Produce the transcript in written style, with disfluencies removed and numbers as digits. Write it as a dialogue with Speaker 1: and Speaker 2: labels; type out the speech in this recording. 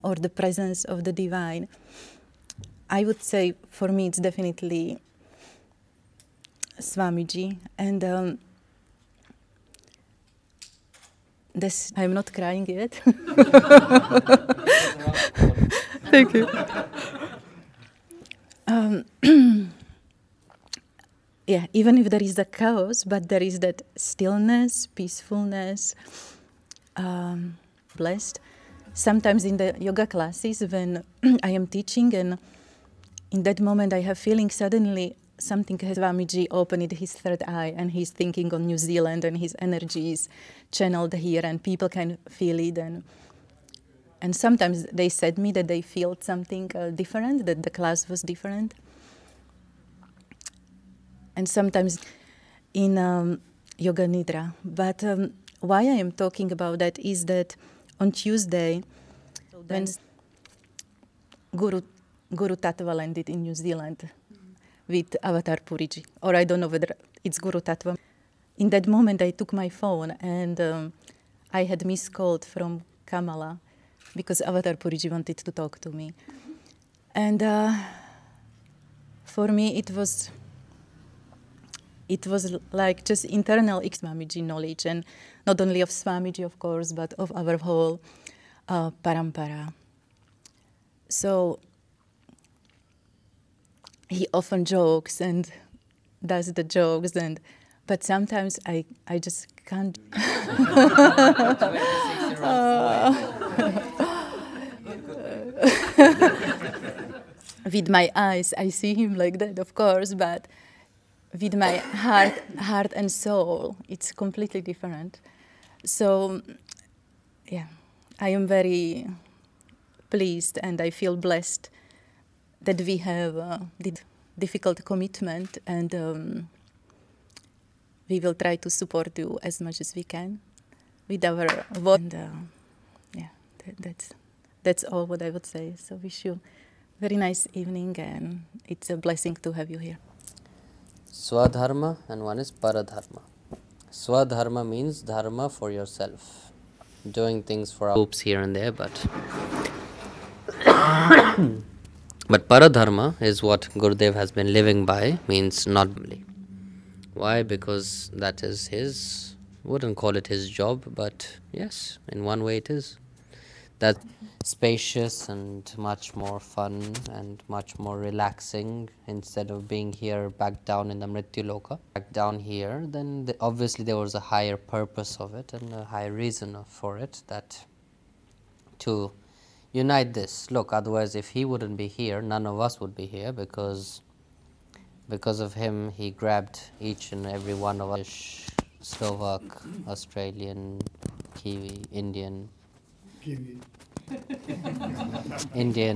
Speaker 1: or the presence of the divine. I would say for me it's definitely Swamiji. And this, I'm not crying yet. Thank you. Yeah, even if there is the chaos, but there is that stillness, peacefulness, blessed. Sometimes in the yoga classes when I am teaching, and in that moment I have feeling suddenly something has Swamiji opened his third eye and he's thinking on New Zealand and his energy is channeled here and people can feel it. And sometimes they said me that they felt something different, that the class was different. And sometimes in Yoga Nidra. But why I am talking about that is that on Tuesday, when Guru Tattva landed in New Zealand with Avatar Puriji, or I don't know whether it's Guru Tattva. In that moment, I took my phone and I had missed call from Kamala because Avatar Puriji wanted to talk to me. And for me, it was like just internal Swamiji knowledge, and not only of Swamiji, of course, but of our whole parampara. So he often jokes and does the jokes, but sometimes I just can't. With my eyes, I see him like that, of course, but with my heart and soul, it's completely different. So, yeah, I am very pleased and I feel blessed that we have the difficult commitment, and we will try to support you as much as we can with our work. And yeah, that's all what I would say. So wish you a very nice evening, and it's a blessing to have you here.
Speaker 2: Swadharma and one is Paradharma. Swadharma means dharma for yourself, doing things for groups here and there, but Paradharma is what Gurudev has been living by, means not only. Why? Because that is his, wouldn't call it his job, but yes, in one way it is. That's spacious and much more fun and much more relaxing instead of being here back down in the Mrityu Loka. Back down here, then obviously there was a higher purpose of it and a higher reason for it, that to unite this. Look, otherwise if he wouldn't be here, none of us would be here, because of him he grabbed each and every one of us, Slovak, Australian, Kiwi, Indian, Indian